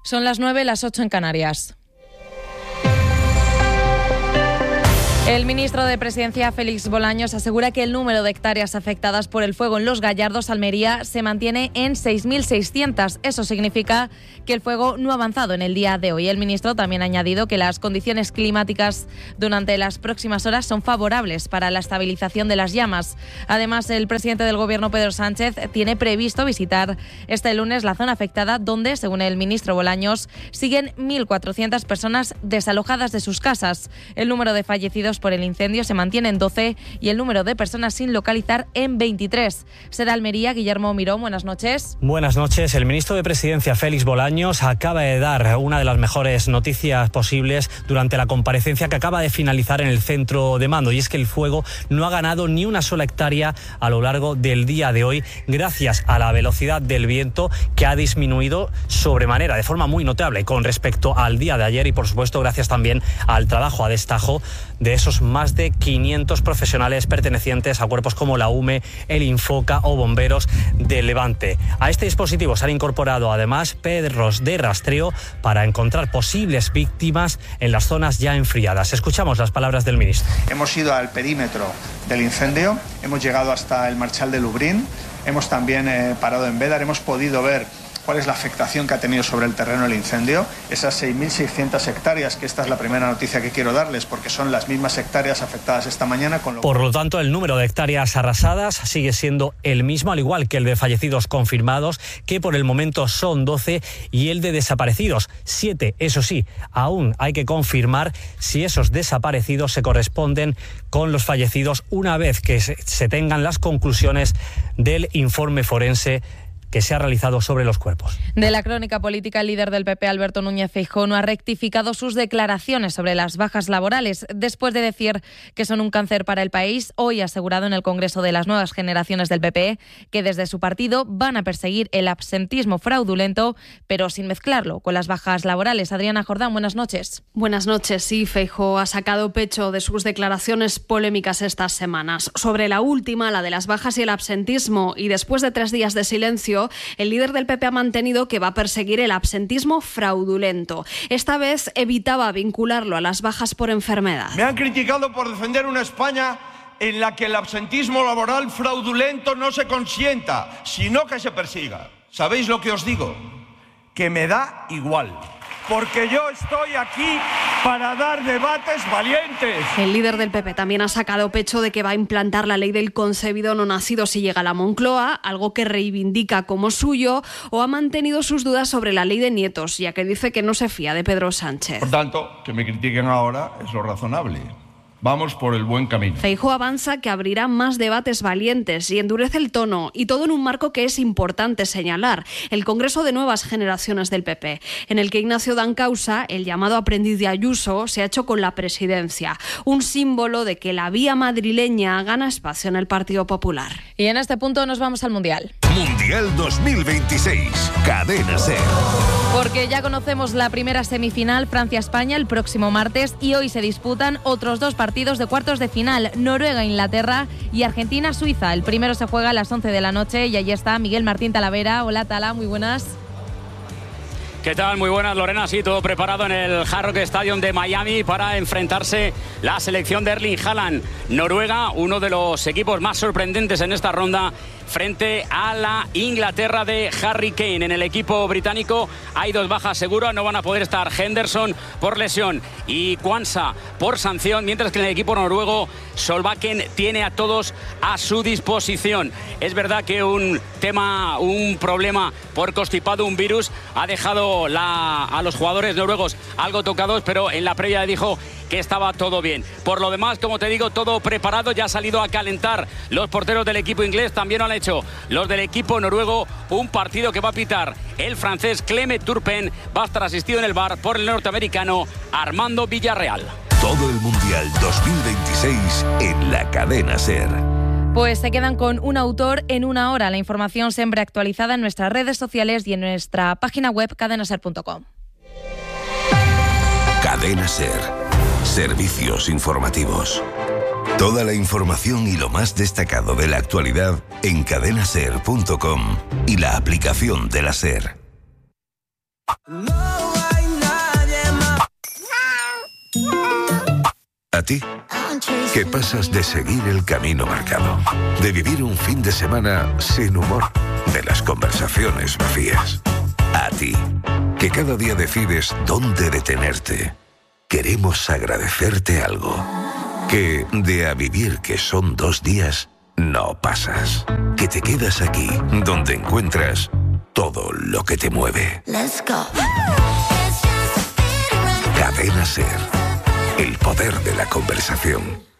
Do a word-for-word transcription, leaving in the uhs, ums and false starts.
Son las nueve, las ocho en Canarias. El ministro de Presidencia, Félix Bolaños, asegura que el número de hectáreas afectadas por el fuego en Los Gallardos, Almería, se mantiene en seis mil seiscientas. Eso significa que el fuego no ha avanzado en el día de hoy. El ministro también ha añadido que las condiciones climáticas durante las próximas horas son favorables para la estabilización de las llamas. Además, el presidente del Gobierno, Pedro Sánchez, tiene previsto visitar este lunes la zona afectada, donde, según el ministro Bolaños, siguen mil cuatrocientas personas desalojadas de sus casas. El número de fallecidos por el incendio se mantiene en doce y el número de personas sin localizar en veintitrés. Sede Almería, Guillermo Mirón, buenas noches. Buenas noches. El ministro de Presidencia, Félix Bolaños, acaba de dar una de las mejores noticias posibles durante la comparecencia que acaba de finalizar en el centro de mando, y es que el fuego no ha ganado ni una sola hectárea a lo largo del día de hoy, gracias a la velocidad del viento, que ha disminuido sobremanera, de forma muy notable con respecto al día de ayer, y por supuesto gracias también al trabajo a destajo de esos más de quinientos profesionales pertenecientes a cuerpos como la U M E, el Infoca o bomberos del Levante. A este dispositivo se han incorporado además perros de rastreo para encontrar posibles víctimas en las zonas ya enfriadas. Escuchamos las palabras del ministro. Hemos ido al perímetro del incendio, hemos llegado hasta el Marchal de Lubrín, hemos también eh, parado en Bédar, hemos podido ver cuál es la afectación que ha tenido sobre el terreno el incendio. Esas seis mil seiscientas hectáreas, que esta es la primera noticia que quiero darles, porque son las mismas hectáreas afectadas esta mañana. Con lo... Por lo tanto, el número de hectáreas arrasadas sigue siendo el mismo, al igual que el de fallecidos confirmados, que por el momento son doce, y el de desaparecidos, siete. Eso sí, aún hay que confirmar si esos desaparecidos se corresponden con los fallecidos una vez que se tengan las conclusiones del informe forense que se ha realizado sobre los cuerpos. De la crónica política, el líder del P P, Alberto Núñez Feijóo, no ha rectificado sus declaraciones sobre las bajas laborales. Después de decir que son un cáncer para el país, hoy ha asegurado en el Congreso de las Nuevas Generaciones del P P que desde su partido van a perseguir el absentismo fraudulento, pero sin mezclarlo con las bajas laborales. Adriana Jordán, buenas noches. Buenas noches. Sí, Feijóo ha sacado pecho de sus declaraciones polémicas estas semanas. Sobre la última, la de las bajas y el absentismo, y después de tres días de silencio, el líder del P P ha mantenido que va a perseguir el absentismo fraudulento. Esta vez evitaba vincularlo a las bajas por enfermedad. Me han criticado por defender una España en la que el absentismo laboral fraudulento no se consienta, sino que se persiga. ¿Sabéis lo que os digo? Que me da igual. Porque yo estoy aquí para dar debates valientes. El líder del P P también ha sacado pecho de que va a implantar la ley del concebido no nacido si llega a la Moncloa, algo que reivindica como suyo, o ha mantenido sus dudas sobre la ley de nietos, ya que dice que no se fía de Pedro Sánchez. Por tanto, que me critiquen ahora es lo razonable. Vamos por el buen camino. Feijóo avanza que abrirá más debates valientes y endurece el tono, y todo en un marco que es importante señalar, el Congreso de Nuevas Generaciones del P P, en el que Ignacio Dancausa, el llamado aprendiz de Ayuso, se ha hecho con la presidencia, un símbolo de que la vía madrileña gana espacio en el Partido Popular. Y en este punto nos vamos al Mundial. Mundial dos mil veintiséis, Cadena SER. Porque ya conocemos la primera semifinal, Francia-España, el próximo martes, y hoy se disputan otros dos partidos de cuartos de final, Noruega-Inglaterra y Argentina-Suiza. El primero se juega a las once de la noche y allí está Miguel Martín Talavera. Hola, Tala, muy buenas. ¿Qué tal? Muy buenas, Lorena. Sí, todo preparado en el Hard Rock Stadium de Miami para enfrentarse la selección de Erling Haaland. Noruega, uno de los equipos más sorprendentes en esta ronda, frente a la Inglaterra de Harry Kane. En el equipo británico hay dos bajas seguras, no van a poder estar Henderson por lesión y Quansah por sanción, mientras que en el equipo noruego Solbakken tiene a todos a su disposición. Es verdad que un tema, un problema por constipado, un virus, ha dejado la, a los jugadores noruegos algo tocados, pero en la previa dijo que estaba todo bien. Por lo demás, como te digo, todo preparado, ya ha salido a calentar los porteros del equipo inglés, también lo han hecho los del equipo noruego, un partido que va a pitar el francés Clement Turpin, va a estar asistido en el bar por el norteamericano Armando Villarreal. Todo el Mundial dos mil veintiséis en la Cadena SER. Pues se quedan con un autor en una hora. La información siempre actualizada en nuestras redes sociales y en nuestra página web cadena ser punto com. Cadena SER. Servicios informativos. Toda la información y lo más destacado de la actualidad en cadena ser punto com y la aplicación de la SER. ¿A ti? ¿Qué pasas de seguir el camino marcado? De vivir un fin de semana sin humor, de las conversaciones vacías. A ti, que cada día decides dónde detenerte. Queremos agradecerte algo. Que de a vivir, que son dos días, no pasas. Que te quedas aquí, donde encuentras todo lo que te mueve. Let's go. Cadena Ser. El poder de la conversación.